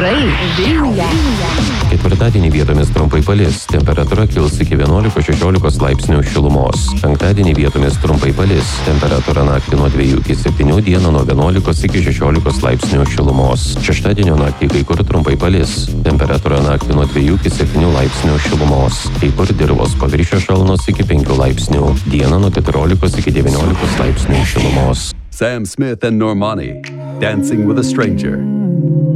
Orai Vilniuje. Ketvirtadienį vietomis trumpai palis, temperatūra kils iki 11-16 laipsnių šilumos. Penktadienį vietomis trumpai palis, temperatūra naktį nuo 2 iki 7, dieną nuo 11 iki 16 laipsnių šilumos. Šeštadienio naktį kai kur trumpai palis, temperatūra naktį nuo 2 iki 7 laipsnių šilumos. Kai kur dirvos paviršiaus šalnos iki 5 laipsnių, dieną nuo 14 iki 19 laipsnių šilumos. Sam Smith and Normani, Dancing with a Stranger.